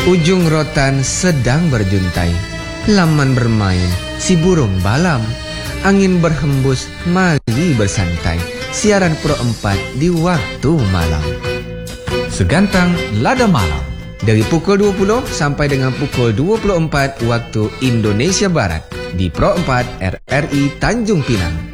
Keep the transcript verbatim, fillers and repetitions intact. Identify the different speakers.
Speaker 1: Ujung rotan sedang berjuntai, laman bermain, si burung balam. Angin berhembus, mari bersantai. Siaran Pro empat di waktu malam.
Speaker 2: Segantang Lada Malam
Speaker 1: Dari pukul dua puluh sampai dengan pukul dua puluh empat waktu Indonesia Barat di Pro empat R R I Tanjung Pinang.